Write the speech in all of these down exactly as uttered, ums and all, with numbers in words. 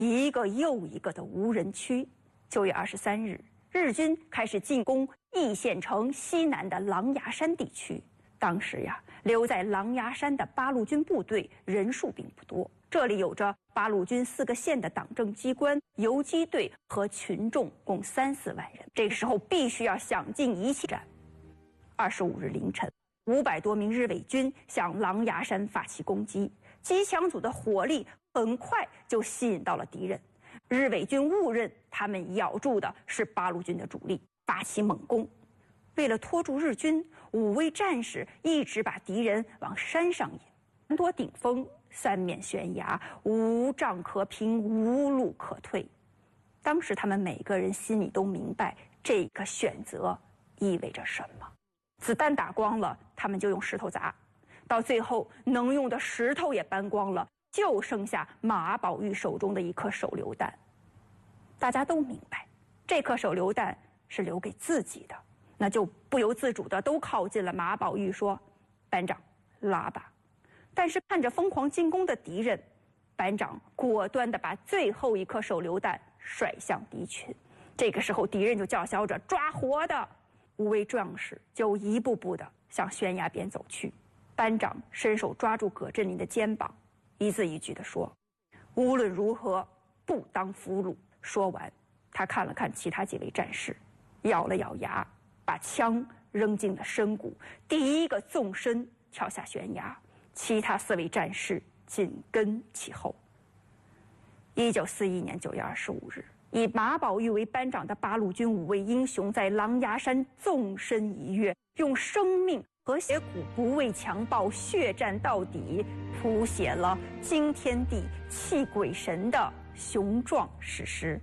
一个又一个的无人区。九月二十三日，日军开始进攻易县城西南的狼牙山地区。当时呀，留在狼牙山的八路军部队人数并不多，这里有着八路军四个县的党政机关、游击队和群众，共三四万人。这个时候必须要想尽一切战。二十五日凌晨，五百多名日伪军向狼牙山发起攻击，机枪组的火力很快就吸引到了敌人。日伪军误认他们咬住的是八路军的主力，发起猛攻。为了拖住日军，五位战士一直把敌人往山上引。山多顶峰，三面悬崖，无仗可平，无路可退。当时他们每个人心里都明白这个选择意味着什么。子弹打光了，他们就用石头砸，到最后能用的石头也搬光了，就剩下马宝玉手中的一颗手榴弹。大家都明白，这颗手榴弹是留给自己的，那就不由自主的都靠近了马宝玉，说：“班长，拉吧。”但是看着疯狂进攻的敌人，班长果断地把最后一颗手榴弹甩向敌群。这个时候，敌人就叫嚣着：“抓活的！”五位壮士就一步步地向悬崖边走去。班长伸手抓住葛振林的肩膀，一字一句地说：“无论如何，不当俘虏。”说完，他看了看其他几位战士，咬了咬牙，把枪扔进了深谷，第一个纵身跳下悬崖，其他四位战士紧跟其后。一九四一年九月二十五日，以马宝玉为班长的八路军五位英雄在狼牙山纵身一跃，用生命和血骨不畏强暴，血战到底，谱写了惊天地泣鬼神的雄壮史诗。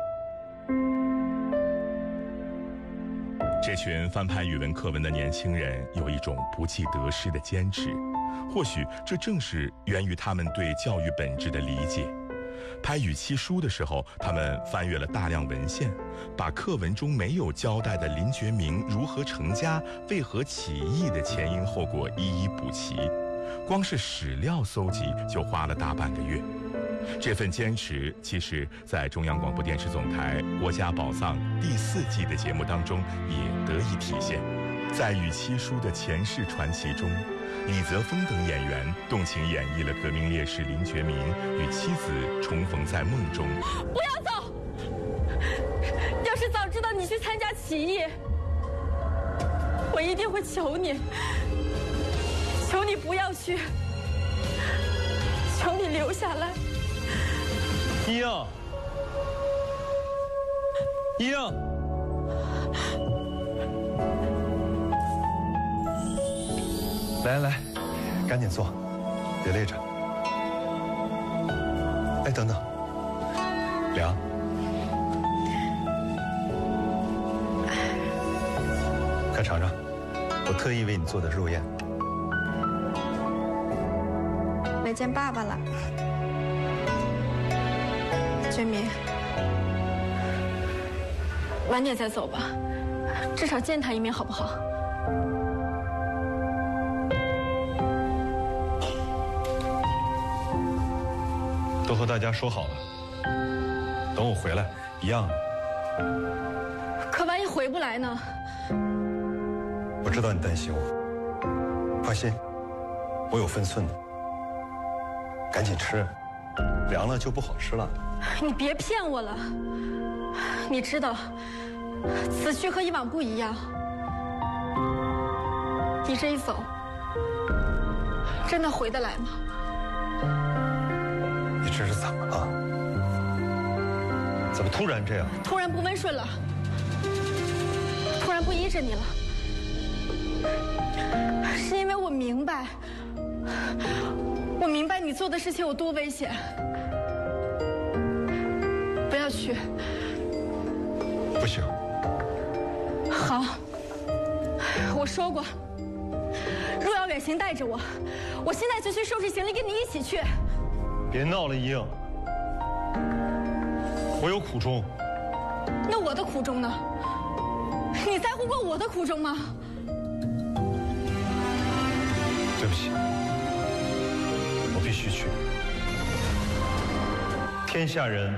这群翻拍语文课文的年轻人有一种不计得失的坚持，或许这正是源于他们对教育本质的理解。拍语七书的时候，他们翻阅了大量文献，把课文中没有交代的林觉民如何成家、为何起义的前因后果一一补齐，光是史料搜集就花了大半个月。这份坚持，其实在中央广播电视总台《国家宝藏》第四季的节目当中也得以体现。在与七叔的前世传奇中，李泽峰等演员动情演绎了革命烈士林觉民与妻子重逢在梦中。 不要走！要是早知道你去参加起义，我一定会求你，求你不要去，求你留下来。 一英，一英，来来来，赶紧坐，别累着。哎，等等，凉，快尝尝，我特意为你做的肉燕。 没见爸爸了。觉民， 晚点再走吧，至少见他一面好不好？ 都和大家说好了，等我回来一样的。 可万一回不来呢？ 我知道你担心我，放心，我有分寸的。赶紧吃，凉了就不好吃了。 你别骗我了，你知道，此去和以往不一样。你这一走，真的回得来吗？ 你这是怎么了？怎么突然这样？ 突然不温顺了，突然不依着你了，是因为我明白，我明白你做的事情有多危险。不要去。 不行。 好，我说过，若要远行带着我，我现在就去收拾行李跟你一起去。 别闹了，一英，我有苦衷。 那我的苦衷呢？你在乎过我的苦衷吗？ 对不起，我必须去。 天下人